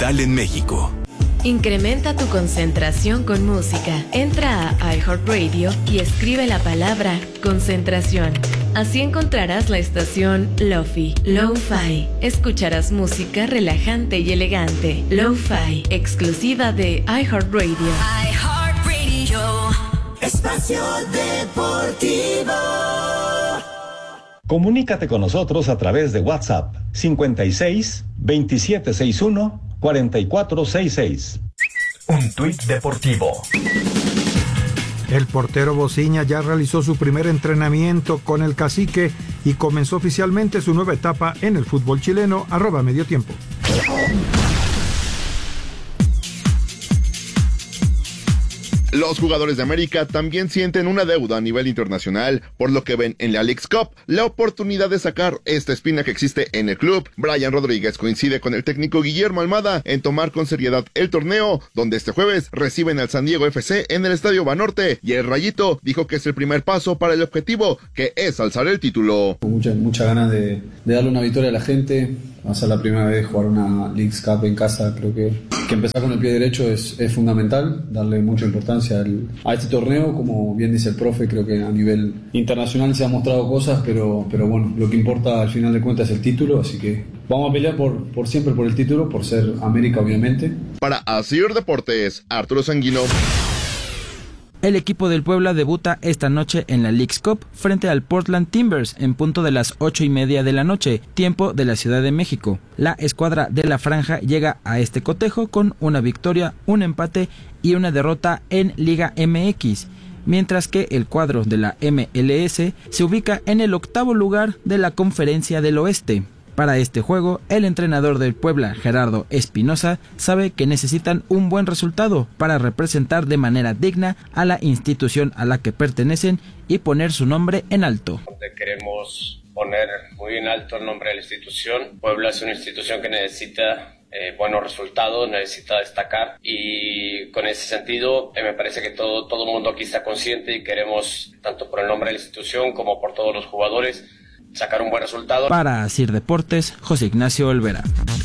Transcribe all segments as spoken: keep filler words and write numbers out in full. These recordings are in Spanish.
digital en México. Incrementa tu concentración con música. Entra a iHeartRadio y escribe la palabra concentración. Así encontrarás la estación Lo-Fi, Lo-Fi. Escucharás música relajante y elegante. Lo-Fi, exclusiva de iHeartRadio. iHeartRadio. Espacio Deportivo. Comunícate con nosotros a través de WhatsApp cincuenta y seis, veintisiete sesenta y uno, cuarenta y cuatro sesenta y seis. Un tuit deportivo. El portero Bociña ya realizó su primer entrenamiento con el Cacique y comenzó oficialmente su nueva etapa en el fútbol chileno. Arroba medio tiempo. Los jugadores de América también sienten una deuda a nivel internacional, por lo que ven en la Leagues Cup la oportunidad de sacar esta espina que existe en el club. Brian Rodríguez coincide con el técnico Guillermo Almada en tomar con seriedad el torneo, donde este jueves reciben al San Diego F C en el Estadio Banorte, y el Rayito dijo que es el primer paso para el objetivo, que es alzar el título. Mucha, mucha ganas de, de darle una victoria a la gente. Va a ser la primera vez jugar una Leagues Cup en casa. Creo que, que empezar con el pie derecho es, es fundamental, darle mucha importancia al, a este torneo. Como bien dice el profe, creo que a nivel internacional se han mostrado cosas, pero, pero bueno, lo que importa al final de cuentas es el título, así que vamos a pelear por, por siempre por el título, por ser América obviamente. Para Asir Deportes, Arturo Sanguino. El equipo del Puebla debuta esta noche en la Leagues Cup frente al Portland Timbers en punto de las ocho y media de la noche, tiempo de la Ciudad de México. La escuadra de la franja llega a este cotejo con una victoria, un empate y una derrota en Liga M X, mientras que el cuadro de la M L S se ubica en el octavo lugar de la Conferencia del Oeste. Para este juego, el entrenador del Puebla, Gerardo Espinosa, sabe que necesitan un buen resultado para representar de manera digna a la institución a la que pertenecen y poner su nombre en alto. Queremos poner muy en alto el nombre de la institución. Puebla es una institución que necesita eh, buenos resultados, necesita destacar, y con ese sentido eh, me parece que todo todo el mundo aquí está consciente y queremos, tanto por el nombre de la institución como por todos los jugadores, sacar un buen resultado. Para Asir Deportes, José Ignacio Olvera.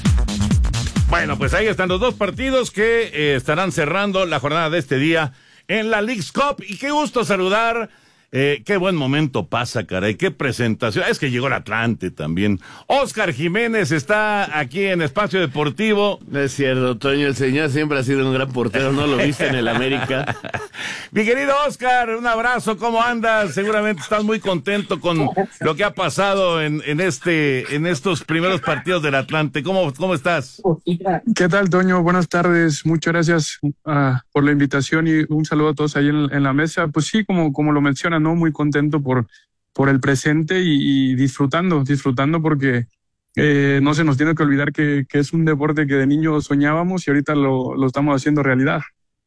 Bueno, pues ahí están los dos partidos que eh, estarán cerrando la jornada de este día en la Leagues Cup. Y qué gusto saludar. Eh, qué buen momento pasa, caray, qué presentación. Es que llegó el Atlante también. Óscar Jiménez está aquí en Espacio Deportivo. No es cierto, Toño, el señor siempre ha sido un gran portero, ¿no lo viste en el América? Mi querido Óscar, un abrazo, ¿cómo andas? Seguramente estás muy contento con lo que ha pasado en, en este, en estos primeros partidos del Atlante. ¿Cómo, cómo estás? ¿Qué tal, Toño? Buenas tardes, muchas gracias uh, por la invitación y un saludo a todos ahí en, en la mesa. Pues sí, como, como lo mencionan, ¿no? Muy contento por, por el presente y, y disfrutando, disfrutando porque eh, no se nos tiene que olvidar que, que es un deporte que de niños soñábamos y ahorita lo, lo estamos haciendo realidad.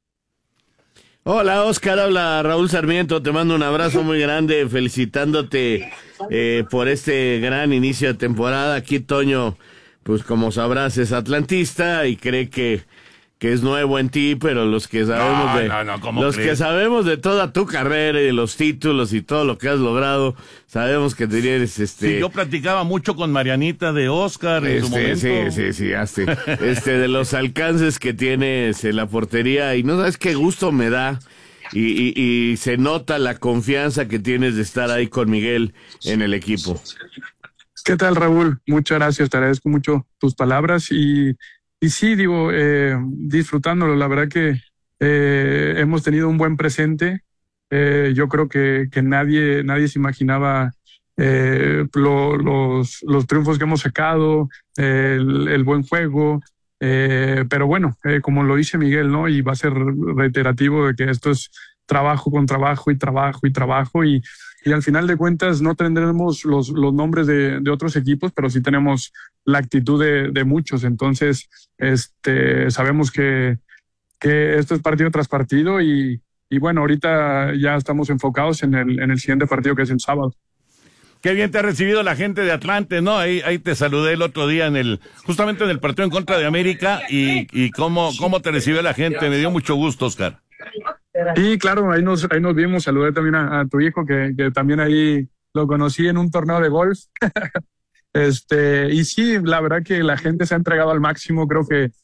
Hola, Óscar, habla Raúl Sarmiento, te mando un abrazo muy grande, felicitándote eh, por este gran inicio de temporada. Aquí Toño, pues como sabrás, es atlantista y cree que que es nuevo en ti, pero los que sabemos no, de no, no, ¿cómo los crees? que sabemos de toda tu carrera y de los títulos y todo lo que has logrado, sabemos que tienes este. Sí, yo platicaba mucho con Marianita de Óscar en este, su momento. Sí, sí, sí, este, este de los alcances que tienes en la portería y no sabes qué gusto me da. Y, y, y se nota la confianza que tienes de estar ahí con Miguel en el equipo. ¿Qué tal, Raúl? Muchas gracias, te agradezco mucho tus palabras y Y sí, digo, eh, disfrutándolo, la verdad que eh, hemos tenido un buen presente. Eh, yo creo que, que nadie, nadie se imaginaba eh, lo, los, los triunfos que hemos sacado, eh, el, el buen juego. Eh, pero bueno, eh, como lo dice Miguel, ¿no? Y va a ser reiterativo de que esto es trabajo con trabajo y trabajo y trabajo y Y al final de cuentas no tendremos los, los nombres de, de otros equipos, pero sí tenemos la actitud de, de muchos. Entonces, este, sabemos que, que esto es partido tras partido y, y bueno, ahorita ya estamos enfocados en el, en el siguiente partido que es el sábado. Qué bien te ha recibido la gente de Atlante, ¿no? Ahí, ahí te saludé el otro día en el, justamente en el partido en contra de América y, y cómo, cómo te recibió la gente. Me dio mucho gusto, Óscar. Sí, claro, ahí nos, ahí nos vimos. Saludé también a, a tu hijo, que, que también ahí lo conocí en un torneo de golf. este, y sí, la verdad que la gente se ha entregado al máximo. Creo que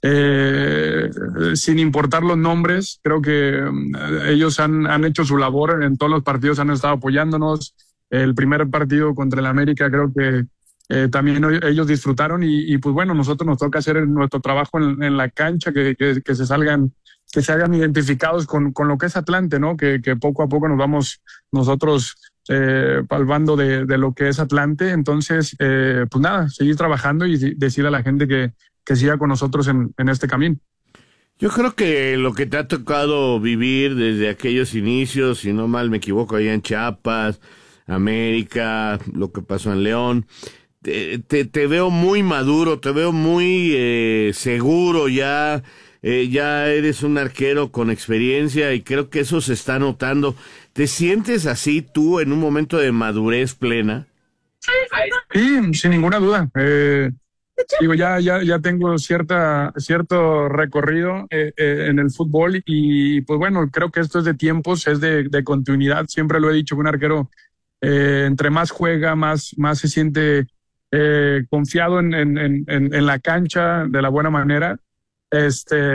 eh, sin importar los nombres, creo que eh, ellos han, han hecho su labor, en todos los partidos han estado apoyándonos. El primer partido contra el América creo que eh, también ellos disfrutaron y, y pues bueno, nosotros nos toca hacer nuestro trabajo en, en la cancha, que, que, que se salgan, que se hagan identificados con, con lo que es Atlante, ¿no? Que, que poco a poco nos vamos nosotros eh, palpando de, de lo que es Atlante. Entonces, eh, pues nada, seguir trabajando y decir a la gente que, que siga con nosotros en, en este camino. Yo creo que lo que te ha tocado vivir desde aquellos inicios, si no mal me equivoco, allá en Chiapas, América, lo que pasó en León, te, te, te veo muy maduro, te veo muy eh, seguro ya, eh, ya eres un arquero con experiencia y creo que eso se está notando. ¿Te sientes así tú en un momento de madurez plena? Sí, sin ninguna duda. Eh, digo, ya, ya, ya tengo cierta, cierto recorrido eh, eh, en el fútbol y pues bueno, creo que esto es de tiempos, es de, de continuidad. Siempre lo he dicho, un arquero eh, entre más juega, más, más se siente eh, confiado en, en, en, en la cancha de la buena manera. Este,